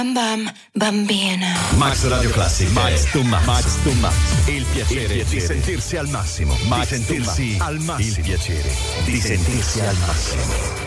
Bam bam bambina. Max Radio Classic. Max to Max. Max to Max. Il piacere di sentirsi al massimo. Max di sentirsi to Max. al massimo. Il piacere di sentirsi al massimo.